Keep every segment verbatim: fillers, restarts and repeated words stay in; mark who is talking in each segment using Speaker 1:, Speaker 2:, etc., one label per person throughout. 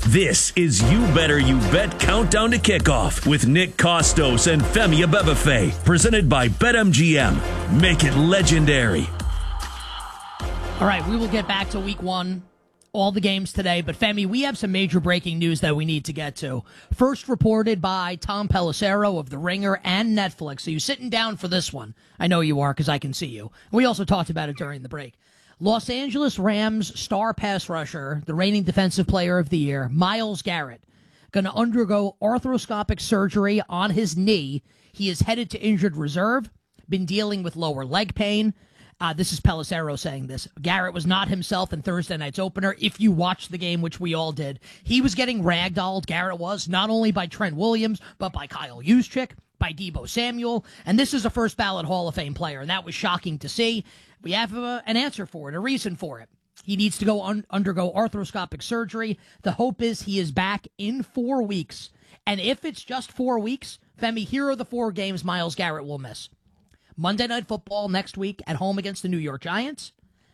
Speaker 1: This is You Better You Bet Countdown to Kickoff with Nick Costos and Femi Abebefe, presented by BetMGM. Make it legendary.
Speaker 2: All right, we will get back to week one, all the games today. But, Femi, we have some major breaking news that we need to get to. First reported by Tom Pelissero of The Ringer and Netflix. So you sitting down for this one. I know you are because I can see you. We also talked about it during the break. Los Angeles Rams star pass rusher, the reigning defensive player of the year, Myles Garrett, going to undergo arthroscopic surgery on his knee. He is headed to injured reserve, been dealing with lower leg pain. Uh, this is Pelissero saying this. Garrett was not himself in Thursday night's opener. If you watched the game, which we all did, he was getting ragdolled, Garrett was, not only by Trent Williams, but by Kyle Juszczyk, by Deebo Samuel. And this is a first ballot Hall of Fame player, and that was shocking to see. We have uh, an answer for it, a reason for it. He needs to go un- undergo arthroscopic surgery. The hope is he is back in four weeks. And if it's just four weeks, Femi, here are the four games Myles Garrett will miss. Monday Night Football next week at home against the New York Giants,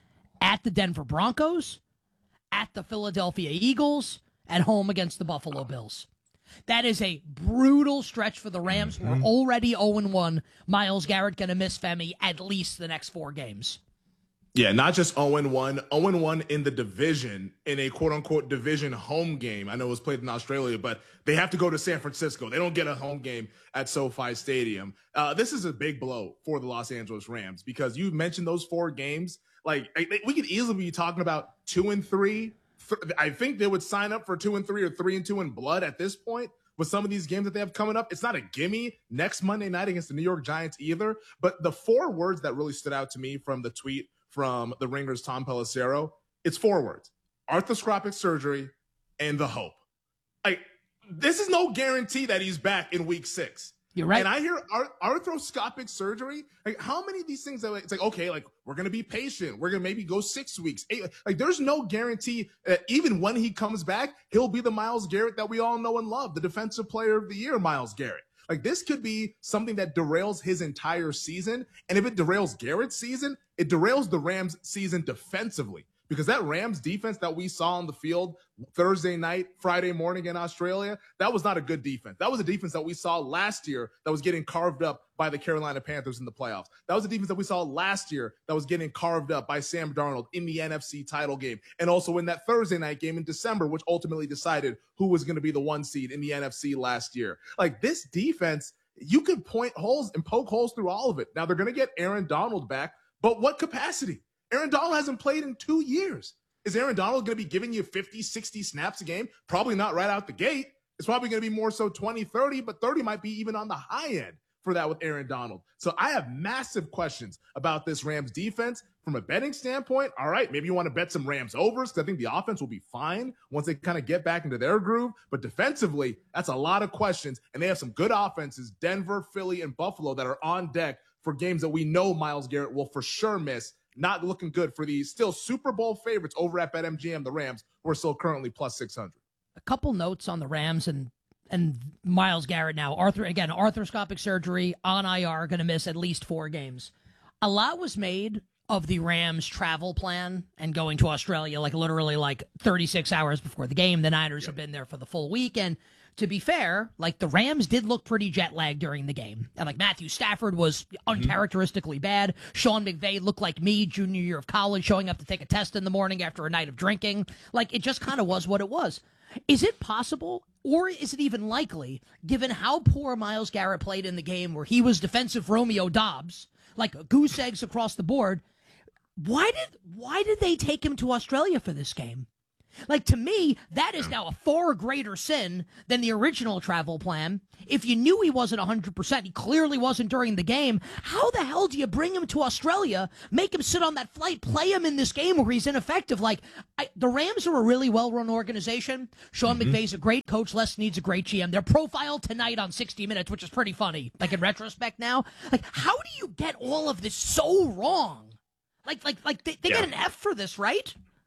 Speaker 2: at the Denver Broncos, at the Philadelphia Eagles, at home against the Buffalo Bills. That is a brutal stretch for the Rams, who are already oh and one. Myles Garrett going to miss, Femi, at least the next four games.
Speaker 3: Yeah, not just oh and one, oh and one in the division, in a quote-unquote division home game. I know it was played in Australia, but they have to go to San Francisco. They don't get a home game at SoFi Stadium. Uh, this is a big blow for the Los Angeles Rams because you mentioned those four games. Like, we could easily be talking about two and three. I think they would sign up for two and three or three and two in blood at this point with some of these games that they have coming up. It's not a gimme next Monday night against the New York Giants either. But the four words that really stood out to me from the tweet from the Ringer's Tom Pelissero, it's four words: arthroscopic surgery and the hope. Like, this is no guarantee that he's back in week six.
Speaker 2: You're right.
Speaker 3: And I hear ar- arthroscopic surgery. Like, how many of these things that it's like, okay, like, we're going to be patient. We're going to maybe go six weeks, eight. Like, there's no guarantee that even when he comes back, he'll be the Myles Garrett that we all know and love, the defensive player of the year, Myles Garrett. Like, this could be something that derails his entire season. And if it derails Garrett's season, it derails the Rams' season defensively. Because that Rams defense that we saw on the field Thursday night, Friday morning in Australia, that was not a good defense. That was a defense that we saw last year that was getting carved up by the Carolina Panthers in the playoffs. That was a defense that we saw last year that was getting carved up by Sam Darnold in the N F C title game. And also in that Thursday night game in December, which ultimately decided who was going to be the one seed in the N F C last year. Like, this defense, you could point holes and poke holes through all of it. Now, they're going to get Aaron Donald back, but what capacity? Aaron Donald hasn't played in two years. Is Aaron Donald going to be giving you fifty, sixty snaps a game? Probably not right out the gate. It's probably going to be more so twenty, thirty, but thirty might be even on the high end for that with Aaron Donald. So I have massive questions about this Rams defense. From a betting standpoint, all right, maybe you want to bet some Rams overs because I think the offense will be fine once they kind of get back into their groove. But defensively, that's a lot of questions, and they have some good offenses, Denver, Philly, and Buffalo, that are on deck for games that we know Myles Garrett will for sure miss. Not looking good for these still Super Bowl favorites over at BetMGM, the Rams, who are still currently plus six hundred.
Speaker 2: A couple notes on the Rams and and Myles Garrett now. Arthur again, arthroscopic surgery, on I R, going to miss at least four games. A lot was made of the Rams' travel plan and going to Australia, like literally like thirty-six hours before the game. The Niners yep. have been there for the full week. And to be fair, like, the Rams did look pretty jet lagged during the game. And like, Matthew Stafford was uncharacteristically mm-hmm. bad. Sean McVay looked like me, junior year of college, showing up to take a test in the morning after a night of drinking. Like, it just kind of was what it was. Is it possible, or is it even likely, given how poor Myles Garrett played in the game where he was defensive Romeo Dobbs, like goose eggs across the board, why did why did they take him to Australia for this game? Like, to me, that is now a far greater sin than the original travel plan. If you knew he wasn't one hundred percent, he clearly wasn't during the game, how the hell do you bring him to Australia, make him sit on that flight, play him in this game where he's ineffective? Like, I, the Rams are a really well-run organization. Sean mm-hmm. McVay's a great coach. Les Snead's a great G M. They're profiled tonight on sixty minutes, which is pretty funny, like in retrospect now. Like, how do you get all of this so wrong? Like, like, like they, they
Speaker 3: yeah.
Speaker 2: get an F for this, right?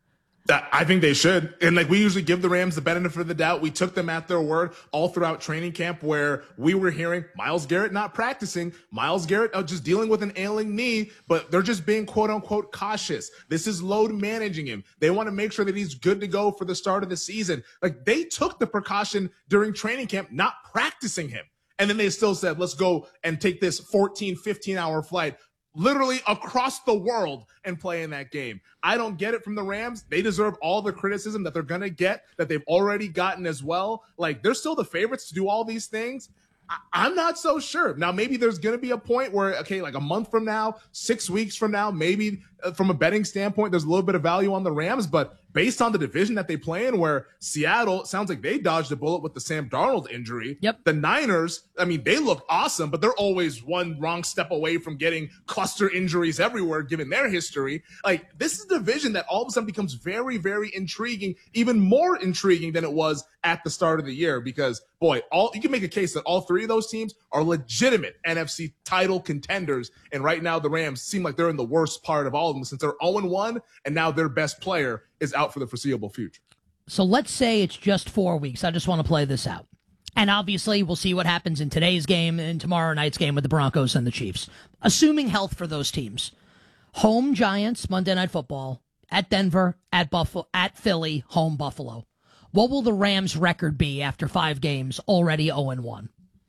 Speaker 3: That, I think they should. And like we usually give the Rams the benefit of the doubt. We took them at their word all throughout training camp where we were hearing Myles Garrett not practicing, Myles Garrett uh, just dealing with an ailing knee, but they're just being quote unquote cautious. This is load managing him. They want to make sure that he's good to go for the start of the season. Like they took the precaution during training camp, not practicing him. And then they still said, let's go and take this fourteen, fifteen hour flight literally across the world and play in that game. I don't get it from the Rams. They deserve all the criticism that they're going to get, that they've already gotten as well. Like, they're still the favorites to do all these things. I- I'm not so sure. Now, maybe there's going to be a point where, okay, like a month from now, six weeks from now, maybe uh, from a betting standpoint, there's a little bit of value on the Rams. But based on the division that they play in, where Seattle, it sounds like they dodged a bullet with the Sam Darnold injury.
Speaker 2: Yep.
Speaker 3: The Niners, I mean, they look awesome, but they're always one wrong step away from getting cluster injuries everywhere, given their history. Like, this is a division that all of a sudden becomes very, very intriguing, even more intriguing than it was at the start of the year, because, boy, all you can make a case that all three of those teams are legitimate N F C title contenders. And right now, the Rams seem like they're in the worst part of all of them since they're oh and one, and now their best player is out for the foreseeable future.
Speaker 2: So let's say it's just four weeks. I just want to play this out. And obviously, we'll see what happens in today's game and tomorrow night's game with the Broncos and the Chiefs. Assuming health for those teams. Home Giants, Monday Night Football, at Denver, at Buffalo, at Philly, home Buffalo. What will the Rams' record be after five games, already oh and one?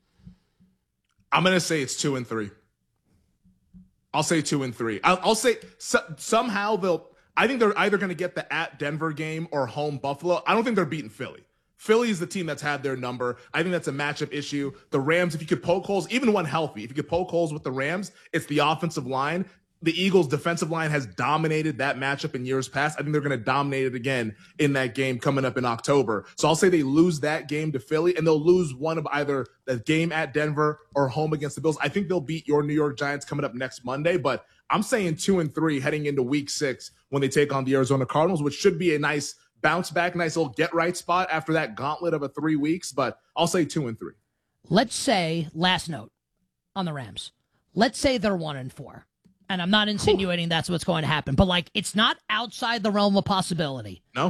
Speaker 3: I'm going to say it's two and three. I'll say two and three. I'll, I'll say so, somehow they'll, I think they're either going to get the at Denver game or home Buffalo. I don't think they're beating Philly. Philly is the team that's had their number. I think that's a matchup issue. The Rams, if you could poke holes, even when healthy, if you could poke holes with the Rams, it's the offensive line. The Eagles' defensive line has dominated that matchup in years past. I think they're going to dominate it again in that game coming up in October. So I'll say they lose that game to Philly, and they'll lose one of either the game at Denver or home against the Bills. I think they'll beat your New York Giants coming up next Monday, but I'm saying two and three heading into week six when they take on the Arizona Cardinals, which should be a nice bounce back, nice little get right spot after that gauntlet of a three weeks. But I'll say two and three.
Speaker 2: Let's say, last note on the Rams, let's say they're one and four. And I'm not insinuating that's what's going to happen, but like, it's not outside the realm of possibility.
Speaker 3: No.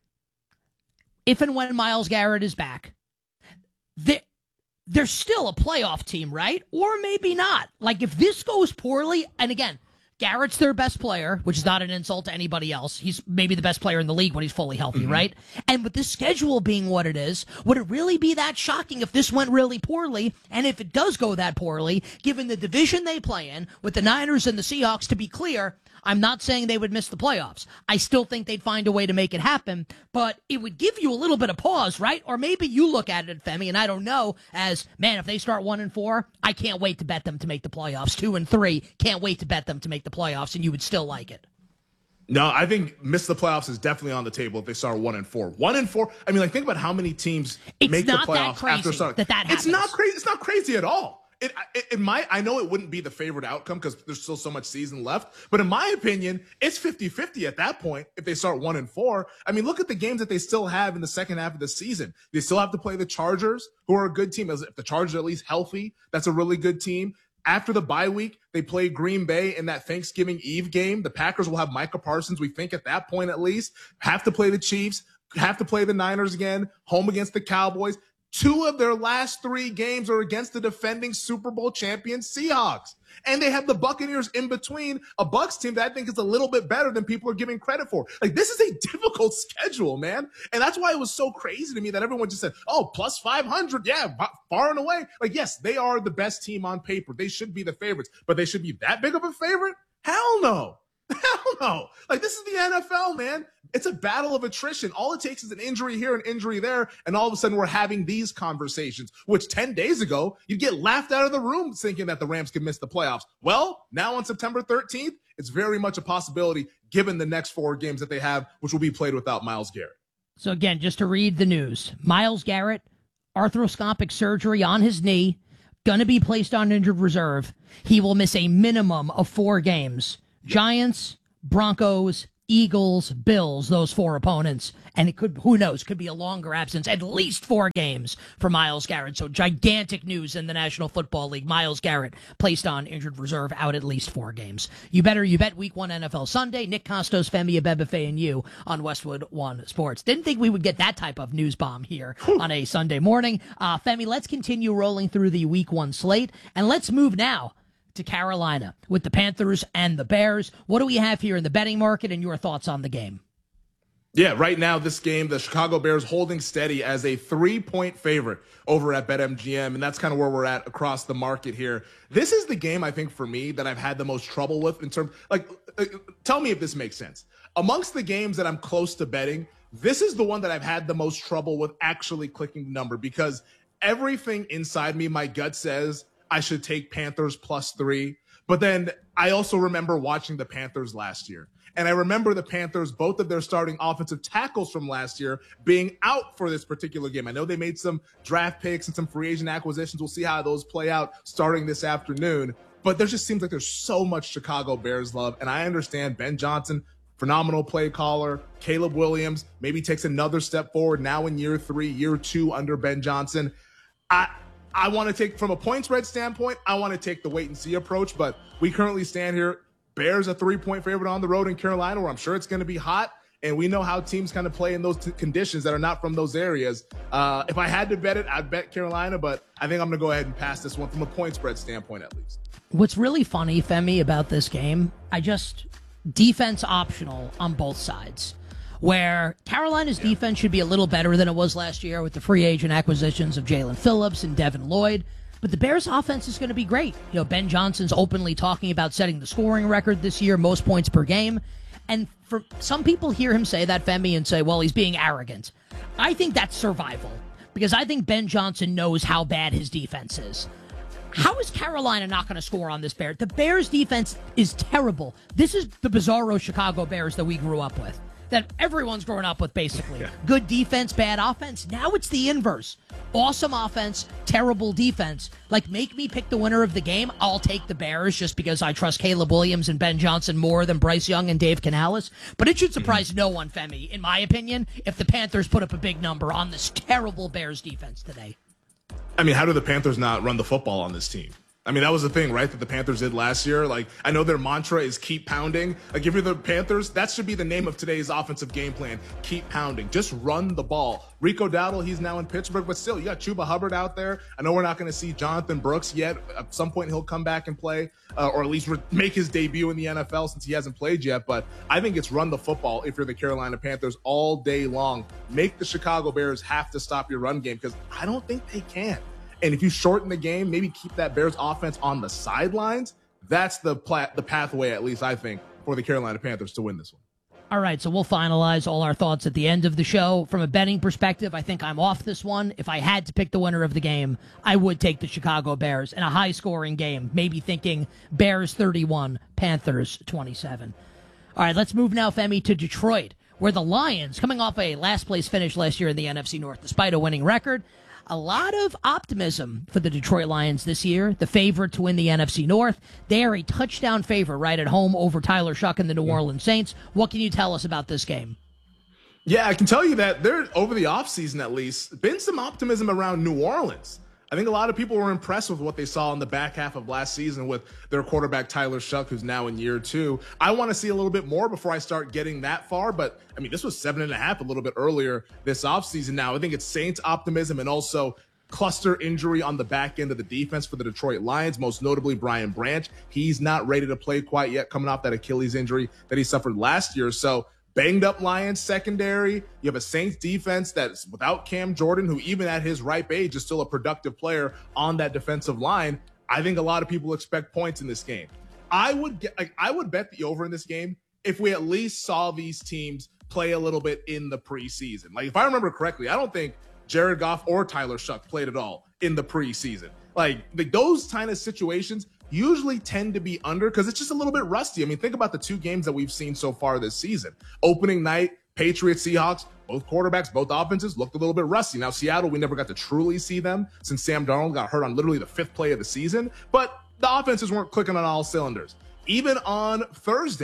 Speaker 2: If and when Myles Garrett is back, they, they're still a playoff team, right? Or maybe not. Like, if this goes poorly, and again, Garrett's their best player, which is not an insult to anybody else. He's maybe the best player in the league when he's fully healthy, mm-hmm. right? And with the schedule being what it is, would it really be that shocking if this went really poorly? And if it does go that poorly, given the division they play in with the Niners and the Seahawks, to be clear, I'm not saying they would miss the playoffs. I still think they'd find a way to make it happen, but it would give you a little bit of pause, right? Or maybe you look at it, Femi, and I don't know, as, man, if they start one and four, I can't wait to bet them to make the playoffs. Two and three, can't wait to bet them to make the playoffs, and you would still like it.
Speaker 3: No, I think miss the playoffs is definitely on the table if they start one and four. One and four. I mean, like, think about how many teams
Speaker 2: it's
Speaker 3: make the
Speaker 2: playoffs
Speaker 3: playoffs
Speaker 2: crazy
Speaker 3: after starting.
Speaker 2: That that happens.
Speaker 3: It's not crazy. It's not crazy at all. It, it, it might, I know it wouldn't be the favorite outcome because there's still so much season left, but in my opinion, it's fifty-fifty at that point if they start one and four. I mean, look at the games that they still have in the second half of the season. They still have to play the Chargers, who are a good team. If the Chargers are at least healthy, that's a really good team. After the bye week, they play Green Bay in that Thanksgiving Eve game. The Packers will have Micah Parsons, we think at that point at least. Have to play the Chiefs, have to play the Niners again, home against the Cowboys. Two of their last three games are against the defending Super Bowl champion Seahawks. And they have the Buccaneers in between, a Bucs team that I think is a little bit better than people are giving credit for. Like, this is a difficult schedule, man. And that's why it was so crazy to me that everyone just said, oh, plus five hundred. Yeah, far and away. Like, yes, they are the best team on paper. They should be the favorites, but they should be that big of a favorite? Hell no. Hell no. Like, this is the N F L, man. It's a battle of attrition. All it takes is an injury here, an injury there, and all of a sudden we're having these conversations, which ten days ago, you'd get laughed out of the room thinking that the Rams could miss the playoffs. Well, now on September thirteenth, it's very much a possibility given the next four games that they have, which will be played without Myles Garrett.
Speaker 2: So again, just to read the news, Myles Garrett, arthroscopic surgery on his knee, going to be placed on injured reserve. He will miss a minimum of four games. Giants, Broncos, Eagles, Bills, those four opponents. And it could, who knows, could be a longer absence, at least four games for Myles Garrett. So gigantic news in the National Football League. Myles Garrett placed on injured reserve, out at least four games. You better, you bet week one N F L Sunday. Nick Costos, Femi Abebefe, and you on Westwood One Sports. Didn't think we would get that type of news bomb here on a Sunday morning. Uh, Femi, let's continue rolling through the week one slate, and let's move now to Carolina with the Panthers and the Bears. What do we have here in the betting market, and your thoughts on the game?
Speaker 3: Yeah, right now, this game, the Chicago Bears holding steady as a three-point favorite over at BetMGM, and that's kind of where we're at across the market here. This is the game, I think, for me, that I've had the most trouble with in terms, like, uh, tell me if this makes sense. Amongst the games that I'm close to betting, this is the one that I've had the most trouble with actually clicking the number, because everything inside me, my gut says I should take Panthers plus three, but then I also remember watching the Panthers last year. And I remember the Panthers, both of their starting offensive tackles from last year, being out for this particular game. I know they made some draft picks and some free agent acquisitions. We'll see how those play out starting this afternoon. But there just seems like there's so much Chicago Bears love. And I understand Ben Johnson, phenomenal play caller. Caleb Williams maybe takes another step forward now in year three, year two under Ben Johnson. I I want to take, from a point spread standpoint, I want to take the wait and see approach. But we currently stand here. Bears a three-point favorite on the road in Carolina, where I'm sure it's going to be hot, and we know how teams kind of play in those t- conditions that are not from those areas. Uh, if I had to bet it, I'd bet Carolina, but I think I'm going to go ahead and pass this one from a point spread standpoint at least.
Speaker 2: What's really funny, Femi, about this game, I just, defense optional on both sides, where Carolina's yeah. defense should be a little better than it was last year with the free agent acquisitions of Jalen Phillips and Devin Lloyd. But the Bears' offense is going to be great. You know, Ben Johnson's openly talking about setting the scoring record this year, most points per game. And for some people hear him say that, Femi, and say, well, he's being arrogant. I think that's survival, because I think Ben Johnson knows how bad his defense is. How is Carolina not going to score on this Bears? The Bears' defense is terrible. This is the bizarro Chicago Bears that we grew up with, that everyone's growing up with, basically. Yeah. Good defense, bad offense. Now it's the inverse. Awesome offense, terrible defense. Like, make me pick the winner of the game. I'll take the Bears just because I trust Caleb Williams and Ben Johnson more than Bryce Young and Dave Canales. But it should surprise mm-hmm. no one, Femi, in my opinion, if the Panthers put up a big number on this terrible Bears defense today.
Speaker 3: I mean, how do the Panthers not run the football on this team? I mean, that was the thing, right, that the Panthers did last year. Like, I know their mantra is keep pounding. Like, if you're the Panthers, that should be the name of today's offensive game plan. Keep pounding. Just run the ball. Rico Dowdle, he's now in Pittsburgh, but still, you got Chuba Hubbard out there. I know we're not going to see Jonathan Brooks yet. At some point, he'll come back and play, uh, or at least re- make his debut in the N F L since he hasn't played yet. But I think it's run the football if you're the Carolina Panthers all day long. Make the Chicago Bears have to stop your run game, because I don't think they can. And if you shorten the game, maybe keep that Bears offense on the sidelines, that's the pla- the pathway, at least I think, for the Carolina Panthers to win this one.
Speaker 2: All right, so we'll finalize all our thoughts at the end of the show. From a betting perspective, I think I'm off this one. If I had to pick the winner of the game, I would take the Chicago Bears in a high-scoring game, maybe thinking Bears thirty-one, Panthers twenty-seven. All right, let's move now, Femi, to Detroit, where the Lions, coming off a last-place finish last year in the N F C North, despite a winning record, a lot of optimism for the Detroit Lions this year. The favorite to win the N F C North. They are a touchdown favorite right at home over Tyler Shuck and the New Orleans Saints. What can you tell us about this game?
Speaker 3: Yeah, I can tell you that there, over the offseason at least, been some optimism around New Orleans. I think a lot of people were impressed with what they saw in the back half of last season with their quarterback, Tyler Shuck, who's now in year two. I want to see a little bit more before I start getting that far. But, I mean, this was seven and a half a little bit earlier this offseason. Now, I think it's Saints optimism and also cluster injury on the back end of the defense for the Detroit Lions, most notably Brian Branch. He's not ready to play quite yet, coming off that Achilles injury that he suffered last year. So, banged up Lions secondary. You have a Saints defense that's without Cam Jordan, who even at his ripe age is still a productive player on that defensive line. I think a lot of people expect points in this game. I would get, like, I would bet the over in this game if we at least saw these teams play a little bit in the preseason. Like, if I remember correctly, I don't think Jared Goff or Tyler Shuck played at all in the preseason. Like, like those kind of situations usually tend to be under because it's just a little bit rusty. I mean, think about the two games that we've seen so far this season. Opening night, Patriots, Seahawks, both quarterbacks, both offenses looked a little bit rusty. Now, Seattle, we never got to truly see them since Sam Darnold got hurt on literally the fifth play of the season, but the offenses weren't clicking on all cylinders. Even on Thursday,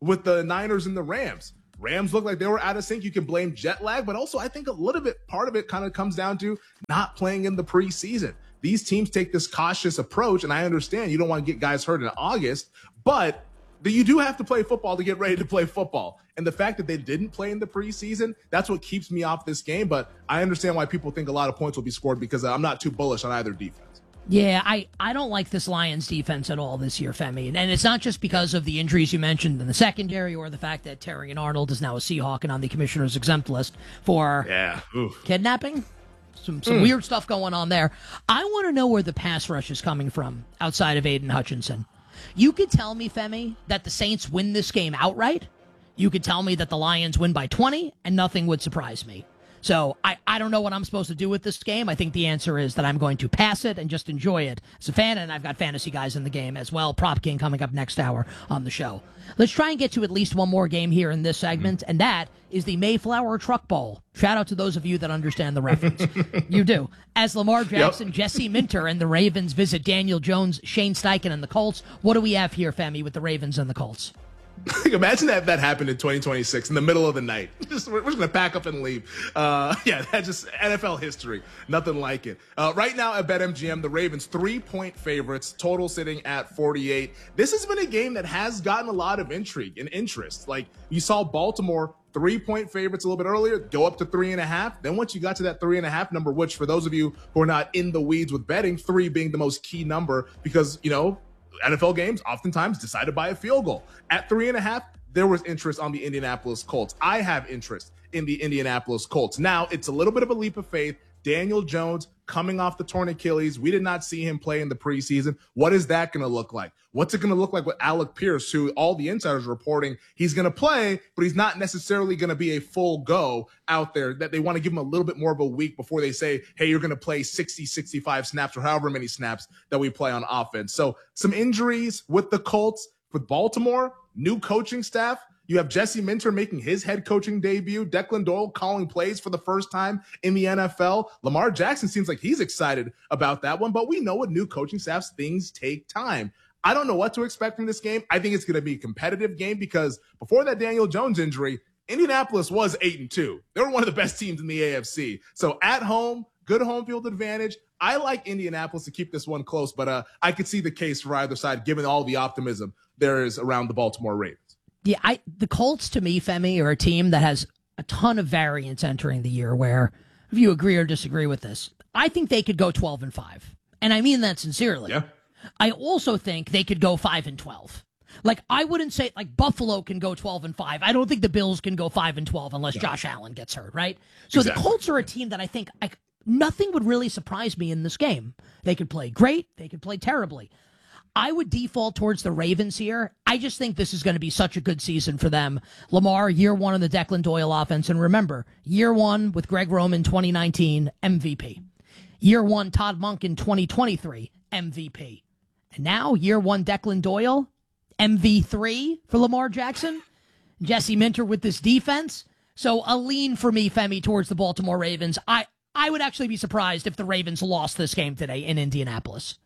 Speaker 3: with the Niners and the Rams. Rams look like they were out of sync. You can blame jet lag, but also I think a little bit part of it kind of comes down to not playing in the preseason. These teams take this cautious approach, and I understand you don't want to get guys hurt in August, but you do have to play football to get ready to play football. And the fact that they didn't play in the preseason, that's what keeps me off this game. But I understand why people think a lot of points will be scored because I'm not too bullish on either defense.
Speaker 2: Yeah, I, I don't like this Lions defense at all this year, Femi. And it's not just because of the injuries you mentioned in the secondary or the fact that Terrion Arnold is now a Seahawk and on the commissioner's exempt list for
Speaker 3: yeah.
Speaker 2: kidnapping. Some some mm. weird stuff going on there. I want to know where the pass rush is coming from outside of Aiden Hutchinson. You could tell me, Femi, that the Saints win this game outright. You could tell me that the Lions win by twenty, and nothing would surprise me. So I, I don't know what I'm supposed to do with this game. I think the answer is that I'm going to pass it and just enjoy it as a fan, and I've got fantasy guys in the game as well. Prop King coming up next hour on the show. Let's try and get to at least one more game here in this segment, and that is the Mayflower Truck Bowl. Shout out to those of you that understand the reference. You do. As Lamar Jackson, yep. Jesse Minter, and the Ravens visit Daniel Jones, Shane Steichen, and the Colts. What do we have here, Femi, with the Ravens and the Colts?
Speaker 3: Imagine that that happened in twenty twenty-six in the middle of the night. Just, we're, we're just going to pack up and leave. Uh, yeah, that's just N F L history. Nothing like it. Uh, right now at BetMGM, the Ravens three-point favorites, total sitting at forty-eight. This has been a game that has gotten a lot of intrigue and interest. Like, you saw Baltimore three-point favorites a little bit earlier, go up to three and a half. Then once you got to that three and a half number, which for those of you who are not in the weeds with betting, three being the most key number because, you know, N F L games oftentimes decided by a field goal. At three and a half, there was interest on the Indianapolis Colts. I have interest in the Indianapolis Colts. Now, it's a little bit of a leap of faith. Daniel Jones coming off the torn Achilles. We did not see him play in the preseason. What is that going to look like? What's it going to look like with Alec Pierce, who all the insiders are reporting he's going to play, but he's not necessarily going to be a full go out there, that they want to give him a little bit more of a week before they say, hey, you're going to play sixty, sixty-five snaps or however many snaps that we play on offense. So some injuries with the Colts. With Baltimore, new coaching staff. You have Jesse Minter making his head coaching debut. Declan Doyle calling plays for the first time in the N F L. Lamar Jackson seems like he's excited about that one, but we know with new coaching staffs, things take time. I don't know what to expect from this game. I think it's going to be a competitive game because before that Daniel Jones injury, Indianapolis was eight and two. They were one of the best teams in the A F C. So at home, good home field advantage. I like Indianapolis to keep this one close, but uh, I could see the case for either side given all the optimism there is around the Baltimore Ravens.
Speaker 2: Yeah, I the Colts, to me, Femi, are a team that has a ton of variance entering the year where, if you agree or disagree with this, I think they could go twelve and five. And I mean that sincerely.
Speaker 3: Yeah.
Speaker 2: I also think they could go five and twelve. Like, I wouldn't say, like, Buffalo can go twelve and five. I don't think the Bills can go five and twelve unless yeah. Josh Allen gets hurt, right? So exactly. The Colts are a team that I think I, nothing would really surprise me in this game. They could play great. They could play terribly. I would default towards the Ravens here. I just think this is going to be such a good season for them. Lamar, year one in the Declan Doyle offense. And remember, year one with Greg Roman twenty nineteen, M V P. Year one, Todd Monk in twenty twenty-three, M V P. And now, year one, Declan Doyle, M V three for Lamar Jackson. Jesse Minter with this defense. So a lean for me, Femi, towards the Baltimore Ravens. I, I would actually be surprised if the Ravens lost this game today in Indianapolis.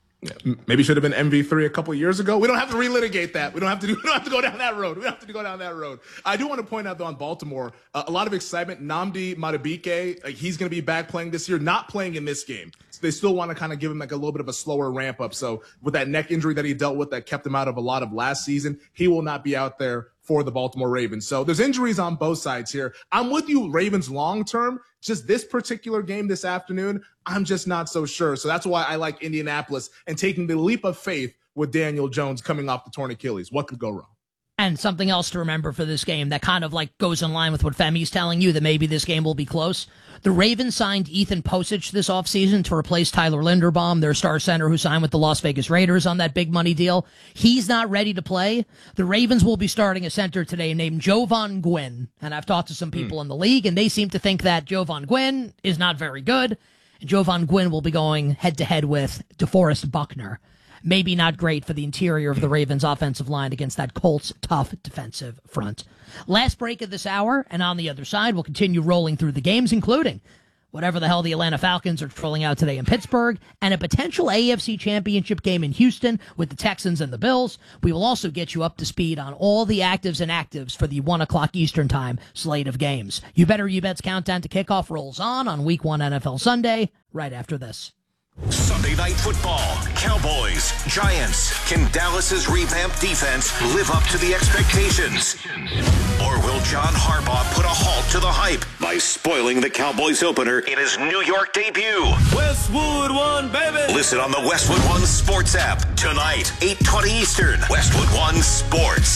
Speaker 3: Maybe should have been M V three a couple years ago. We don't have to relitigate that. We don't have to do. We don't have to go down that road. We don't have to go down that road. I do want to point out though on Baltimore, uh, a lot of excitement. Nnamdi Madubuike, like, he's going to be back playing this year, not playing in this game. So they still want to kind of give him like a little bit of a slower ramp up. So with that neck injury that he dealt with that kept him out of a lot of last season, he will not be out there for the Baltimore Ravens. So there's injuries on both sides here. I'm with you, Ravens long term. Just this particular game this afternoon, I'm just not so sure. So that's why I like Indianapolis and taking the leap of faith with Daniel Jones coming off the torn Achilles. What could go wrong?
Speaker 2: And something else to remember for this game that kind of like goes in line with what Femi's telling you, that maybe this game will be close. The Ravens signed Ethan Posich this offseason to replace Tyler Linderbaum, their star center who signed with the Las Vegas Raiders on that big money deal. He's not ready to play. The Ravens will be starting a center today named Jovan Gwynn. And I've talked to some people mm. in the league, and they seem to think that Jovan Gwynn is not very good. And Jovan Gwynn will be going head-to-head with DeForest Buckner. Maybe not great for the interior of the Ravens offensive line against that Colts tough defensive front. Last break of this hour, and on the other side, we'll continue rolling through the games, including whatever the hell the Atlanta Falcons are trolling out today in Pittsburgh, and a potential A F C Championship game in Houston with the Texans and the Bills. We will also get you up to speed on all the actives and actives for the one o'clock Eastern Time slate of games. You Better You Bet's countdown to kickoff rolls on on Week one N F L Sunday, right after this.
Speaker 4: Sunday Night Football, Cowboys, Giants. Can Dallas's revamped defense live up to the expectations? Or will John Harbaugh put a halt to the hype by spoiling the Cowboys opener in his New York debut?
Speaker 5: Westwood One, baby!
Speaker 4: Listen on the Westwood One Sports app tonight, eight twenty Eastern. Westwood One Sports.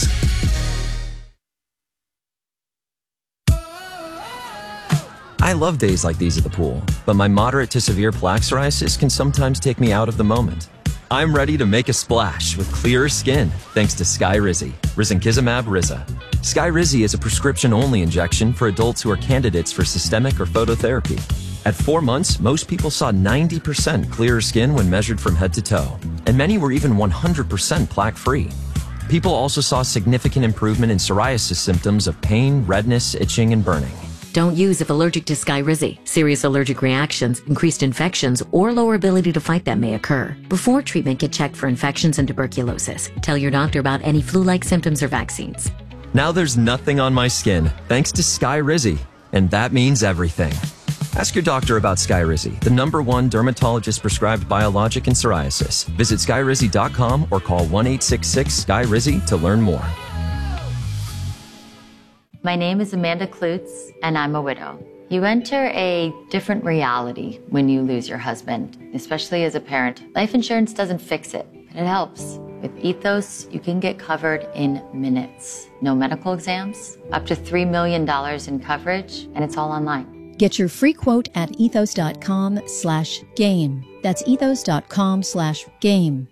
Speaker 6: I love days like these at the pool, but my moderate to severe plaque psoriasis can sometimes take me out of the moment. I'm ready to make a splash with clearer skin thanks to Skyrizi, risankizumab Riza. Skyrizi is a prescription-only injection for adults who are candidates for systemic or phototherapy. At four months, most people saw ninety percent clearer skin when measured from head to toe, and many were even one hundred percent plaque-free. People also saw significant improvement in psoriasis symptoms of pain, redness, itching, and burning.
Speaker 7: Don't use if allergic to Skyrizi. Serious allergic reactions, increased infections, or lower ability to fight them may occur. Before treatment, get checked for infections and tuberculosis. Tell your doctor about any flu-like symptoms or vaccines.
Speaker 6: Now there's nothing on my skin thanks to Skyrizi, and that means everything. Ask your doctor about Skyrizi, the number one dermatologist-prescribed biologic in psoriasis. Visit skyrizi dot com or call one eight six six S K Y R I Z I to learn more.
Speaker 8: My name is Amanda Klutz, and I'm a widow. You enter a different reality when you lose your husband, especially as a parent. Life insurance doesn't fix it, but it helps. With Ethos, you can get covered in minutes. No medical exams, up to three million dollars in coverage, and it's all online.
Speaker 9: Get your free quote at ethos.com slash game. That's ethos.com slash game.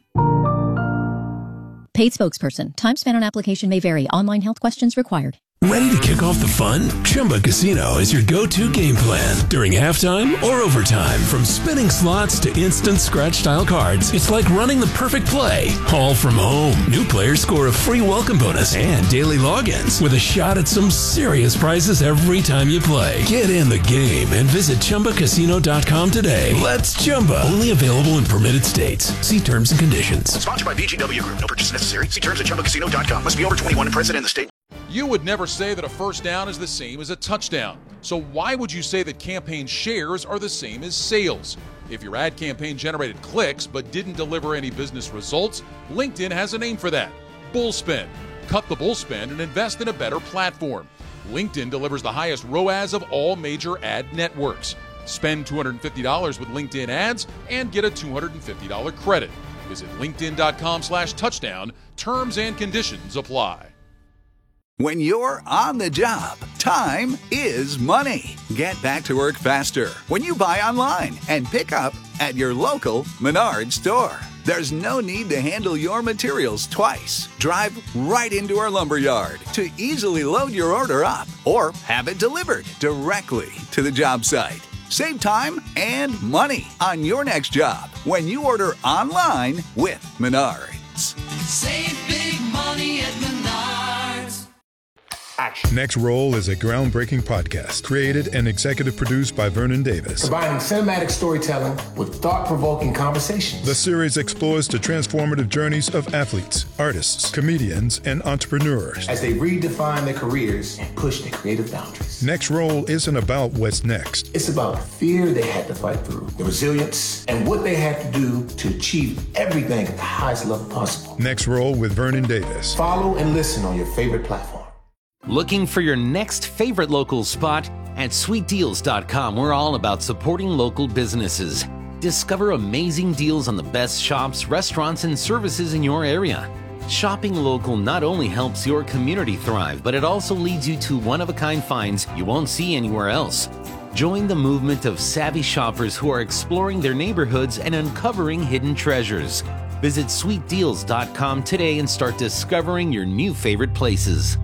Speaker 9: Paid spokesperson. Time spent on application may vary. Online health questions required.
Speaker 10: Ready to kick off the fun? Chumba Casino is your go-to game plan during halftime or overtime. From spinning slots to instant scratch-style cards, it's like running the perfect play, all from home. New players score a free welcome bonus and daily logins with a shot at some serious prizes every time you play. Get in the game and visit Chumba Casino dot com today. Let's Chumba. Only available in permitted states. See terms and conditions.
Speaker 4: Sponsored by V G W Group. No purchase necessary. See terms at Chumba Casino dot com. Must be over twenty-one and present in the state.
Speaker 11: You would never say that a first down is the same as a touchdown. So why would you say that campaign shares are the same as sales? If your ad campaign generated clicks but didn't deliver any business results, LinkedIn has a name for that: Bullspend. Cut the bullspend and invest in a better platform. LinkedIn delivers the highest R O A S of all major ad networks. Spend two hundred fifty dollars with LinkedIn ads and get a two hundred fifty dollars credit. Visit linkedin.com slash touchdown. Terms and conditions apply.
Speaker 12: When you're on the job, time is money. Get back to work faster when you buy online and pick up at your local Menards store. There's no need to handle your materials twice. Drive right into our lumber yard to easily load your order up or have it delivered directly to the job site. Save time and money on your next job when you order online with Menards.
Speaker 5: Save big money at Menards.
Speaker 13: Action. Next Roll is a groundbreaking podcast created and executive produced by Vernon Davis.
Speaker 14: Combining cinematic storytelling with thought-provoking conversations.
Speaker 13: The series explores the transformative journeys of athletes, artists, comedians, and entrepreneurs
Speaker 14: as they redefine their careers and push their creative boundaries.
Speaker 13: Next Roll isn't about what's next.
Speaker 14: It's about the fear they had to fight through, the resilience, and what they had to do to achieve everything at the highest level possible.
Speaker 13: Next Roll with Vernon Davis.
Speaker 14: Follow and listen on your favorite platform.
Speaker 15: Looking for your next favorite local spot? At sweet deals dot com, we're all about supporting local businesses. Discover amazing deals on the best shops, restaurants, and services in your area. Shopping local not only helps your community thrive, but it also leads you to one-of-a-kind finds you won't see anywhere else. Join the movement of savvy shoppers who are exploring their neighborhoods and uncovering hidden treasures. Visit sweet deals dot com today and start discovering your new favorite places.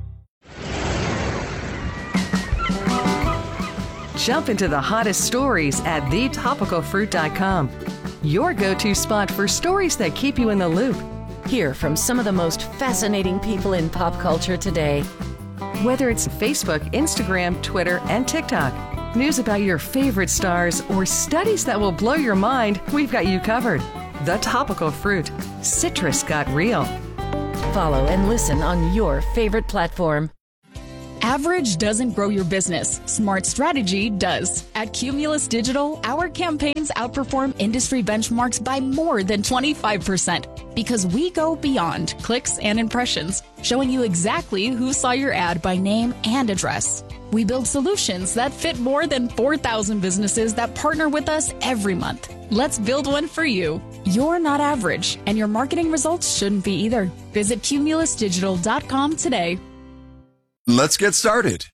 Speaker 16: Jump into the hottest stories at the topical fruit dot com. Your go-to spot for stories that keep you in the loop. Hear from some of the most fascinating people in pop culture today. Whether it's Facebook, Instagram, Twitter, and TikTok, News about your favorite stars or studies that will blow your mind, we've got you covered. The Topical Fruit. Citrus got real.
Speaker 17: Follow and listen on your favorite platform.
Speaker 18: Average doesn't grow your business. Smart strategy does. At Cumulus Digital, our campaigns outperform industry benchmarks by more than twenty-five percent because we go beyond clicks and impressions, showing you exactly who saw your ad by name and address. We build solutions that fit more than four thousand businesses that partner with us every month. Let's build one for you. You're not average, and your marketing results shouldn't be either. Visit cumulus digital dot com today.
Speaker 19: Let's get started.